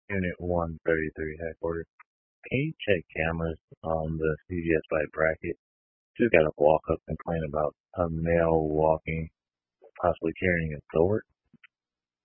Unit 133 headquarters. Can you check cameras on the CVS by bracket? Just got a walk-up complaint about a male walking, possibly carrying a sword.